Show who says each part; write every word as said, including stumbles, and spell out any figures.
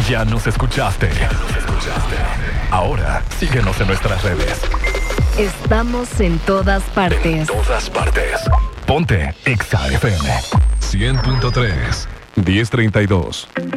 Speaker 1: Ya nos escuchaste. Ya nos escuchaste. Ahora, síguenos en nuestras redes.
Speaker 2: Estamos en todas partes.
Speaker 1: En todas partes. Ponte Exa F M. cien punto tres. diez treinta y dos.